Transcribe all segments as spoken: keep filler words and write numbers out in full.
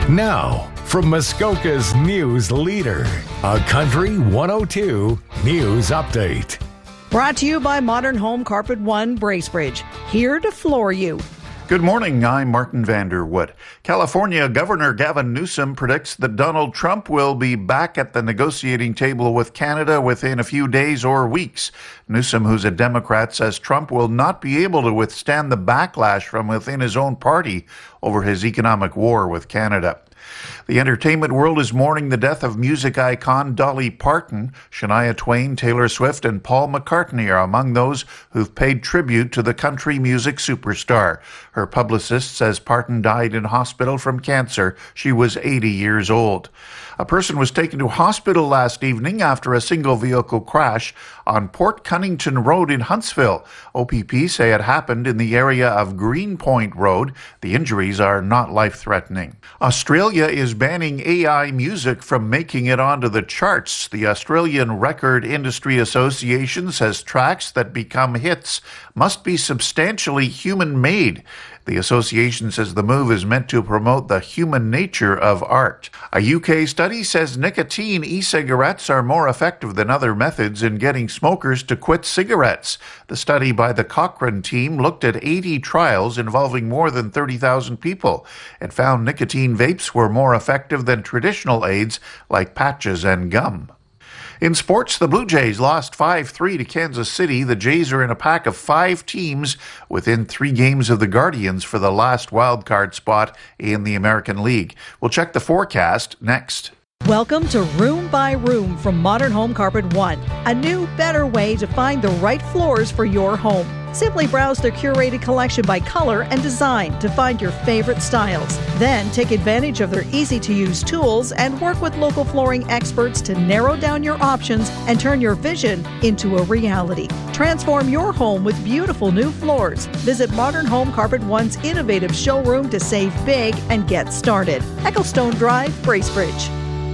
Now, from Muskoka's news leader, a Country one oh two News Update. Brought to you by Modern Home Carpet One Bracebridge, here to floor you. Good morning, I'm Martin Vanderwood. California Governor Gavin Newsom predicts that Donald Trump will be back at the negotiating table with Canada within a few days or weeks. Newsom, who's a Democrat, says Trump will not be able to withstand the backlash from within his own party over his economic war with Canada. The entertainment world is mourning the death of music icon Dolly Parton. Shania Twain, Taylor Swift, and Paul McCartney are among those who've paid tribute to the country music superstar. Her publicist says Parton died in hospital from cancer. She was eighty years old. A person was taken to hospital last evening after a single-vehicle crash on Port Cunnington Road in Huntsville. O P P say it happened in the area of Greenpoint Road. The injuries are not life-threatening. Australia is banning A I music from making it onto the charts. The Australian Record Industry Association says tracks that become hits must be substantially human-made. The association says the move is meant to promote the human nature of art. A U K study says nicotine e-cigarettes are more effective than other methods in getting smokers to quit cigarettes. The study by the Cochrane team looked at eighty trials involving more than thirty thousand people and found nicotine vapes were more effective than traditional aids like patches and gum. In sports, the Blue Jays lost five three to Kansas City. The Jays are in a pack of five teams within three games of the Guardians for the last wildcard spot in the American League. We'll check the forecast next. Welcome to Room by Room from Modern Home Carpet One, a new, better way to find the right floors for your home. Simply browse their curated collection by color and design to find your favorite styles. Then take advantage of their easy-to-use tools and work with local flooring experts to narrow down your options and turn your vision into a reality. Transform your home with beautiful new floors. Visit Modern Home Carpet One's innovative showroom to save big and get started. Ecclestone Drive, Bracebridge.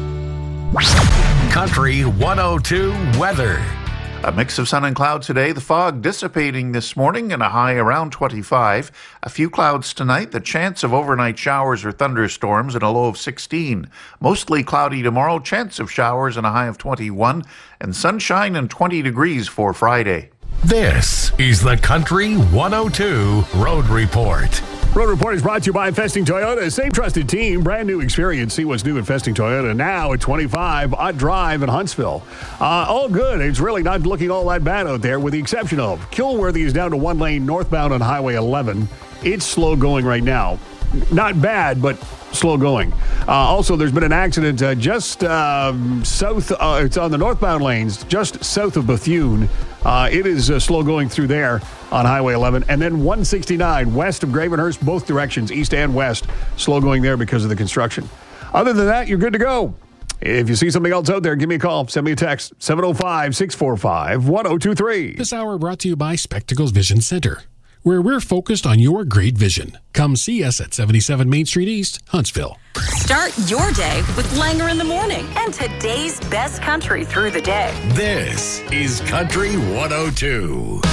Country one oh two weather. A mix of sun and clouds today, the fog dissipating this morning and a high around twenty-five. A few clouds tonight, the chance of overnight showers or thunderstorms and a low of sixteen. Mostly cloudy tomorrow, chance of showers and a high of twenty-one. And sunshine and twenty degrees for Friday. This is the Country one oh two Road Report. Road Report is brought to you by Festing Toyota. Same trusted team, brand new experience. See what's new at Festing Toyota now at twenty-five Ott Drive in Huntsville. Uh, all good. It's really not looking all that bad out there, with the exception of Kilworthy is down to one lane northbound on Highway eleven. It's slow going right now. Not bad, but slow going. Uh, also, there's been an accident uh, just uh, south. Uh, it's on the northbound lanes, just south of Bethune. Uh, it is uh, slow going through there on Highway eleven. And then one sixty-nine west of Gravenhurst, both directions, east and west, slow going there because of the construction. Other than that, you're good to go. If you see something else out there, give me a call. Send me a text, seven oh five, six four five, one oh two three. This hour brought to you by Spectacles Vision Center, where we're focused on your great vision. Come see us at seventy-seven Main Street East, Huntsville. Start your day with Langer in the Morning and today's best country through the day. This is Country one oh two.